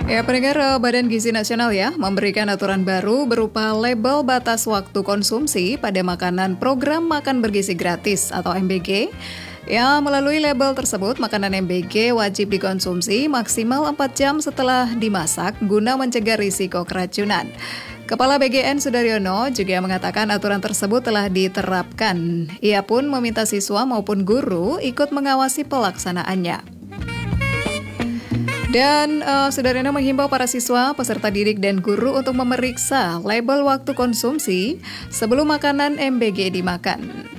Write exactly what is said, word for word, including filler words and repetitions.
Ya, pendengar, eh, Badan Gizi Nasional ya memberikan aturan baru berupa label batas waktu konsumsi pada makanan program makan bergizi gratis atau M B G. Ya, melalui label tersebut, makanan M B G wajib dikonsumsi maksimal empat jam setelah dimasak guna mencegah risiko keracunan. Kepala B G N Sudaryono juga mengatakan aturan tersebut telah diterapkan. Ia pun meminta siswa maupun guru ikut mengawasi pelaksanaannya. Dan uh, Sudaryono menghimbau para siswa, peserta didik dan guru untuk memeriksa label waktu konsumsi sebelum makanan M B G dimakan.